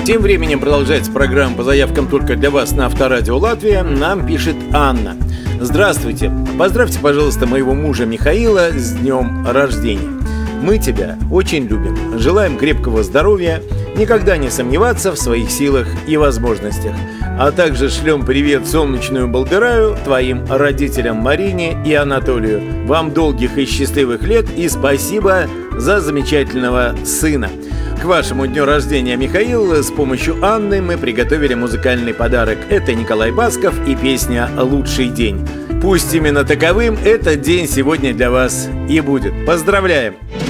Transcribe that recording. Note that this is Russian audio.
Тем временем продолжается программа по заявкам только для вас на Авторадио Латвия. Нам пишет Анна. Здравствуйте. Поздравьте, пожалуйста, моего мужа Михаила с днем рождения. Мы тебя очень любим. Желаем крепкого здоровья, никогда не сомневаться в своих силах и возможностях. А также шлем привет в солнечную Болдыраю твоим родителям Марине и Анатолию. Вам долгих и счастливых лет и спасибо за замечательного сына. К вашему дню рождения, Михаил, с помощью Анны мы приготовили музыкальный подарок. Это Николай Басков и песня «Лучший день». Пусть именно таковым этот день сегодня для вас и будет. Поздравляем!